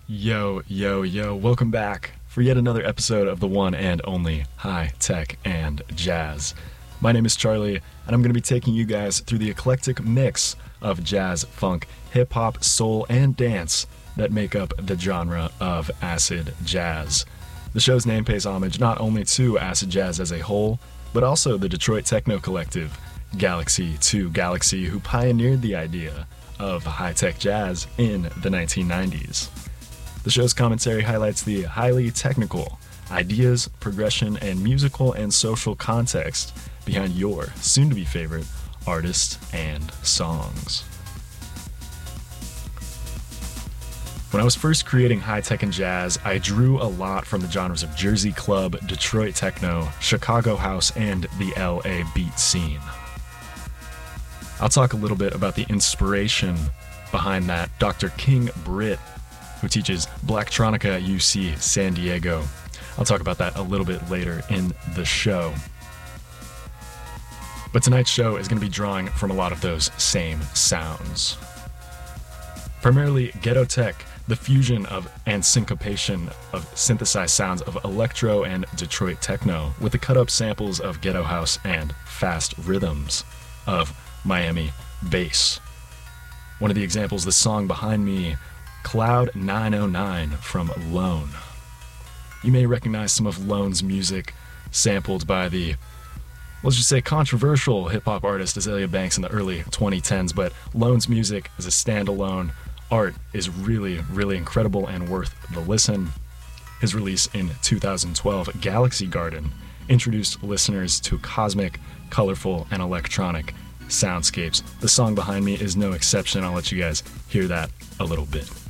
Yo, yo, yo, welcome back for yet another episode of the one and only High Tech and Jazz. My name is Charlie, and I'm going to be taking you guys through the eclectic mix of jazz, funk, hip hop, soul, and dance that make up the genre of acid jazz. The show's name pays homage not only to acid jazz as a whole, but also the Detroit techno collective, Galaxy 2 Galaxy, who pioneered the idea of high-tech jazz in the 1990s. The show's commentary highlights the highly technical ideas, progression, and musical and social context behind your soon-to-be favorite artists and songs. When I was first creating high-tech and jazz, I drew a lot from the genres of Jersey club, Detroit techno, Chicago house, and the LA beat scene. I'll talk a little bit about the inspiration behind that. Dr. King Britt, who teaches Blacktronica at UC San Diego. I'll talk about that a little bit later in the show. But tonight's show is going to be drawing from a lot of those same sounds. Primarily ghetto tech, the fusion of and syncopation of synthesized sounds of electro and Detroit techno, with the cut-up samples of ghetto house and fast rhythms of Miami bass. One of the examples, the song behind me, Cloud 909 from Lone. You may recognize some of Lone's music sampled by the, let's just say, controversial hip-hop artist Azealia Banks in the early 2010s, but Lone's music as a standalone art is really, really incredible and worth the listen. His release in 2012, Galaxy Garden, introduced listeners to cosmic, colorful, and electronic soundscapes. The song behind me is no exception. I'll let you guys hear that a little bit.